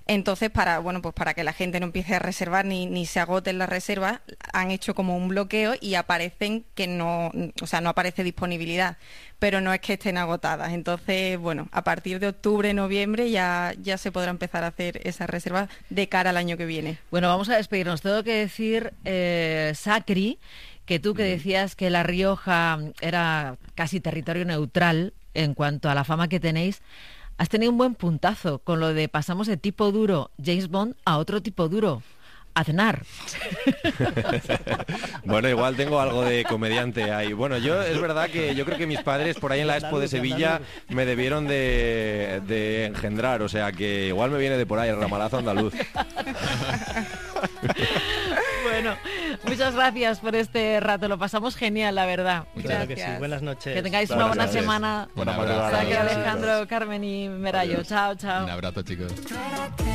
Entonces, para que la gente no empiece a reservar ni se agoten las reservas, han hecho como un bloqueo y aparecen que no aparece disponibilidad, pero no es que estén agotadas. Entonces, bueno, a partir de octubre, noviembre ya se podrá empezar a hacer esas reservas de cara al año que viene. Bueno, vamos a despedirnos. Tengo que decir, Sacri, que tú que decías que La Rioja era casi territorio neutral en cuanto a la fama que tenéis, has tenido un buen puntazo con lo de pasamos de tipo duro James Bond a otro tipo duro, Aznar. Bueno, igual tengo algo de comediante ahí. Bueno, es verdad que yo creo que mis padres por ahí en la Expo de Sevilla me debieron de engendrar, o sea que igual me viene de por ahí el ramalazo andaluz. Bueno, muchas gracias por este rato, lo pasamos genial, la verdad. Claro que sí, buenas noches. Que tengáis una buena semana. Un abrazo. Alejandro, Carmen y Merayo. Chao, chao. Un abrazo, chicos.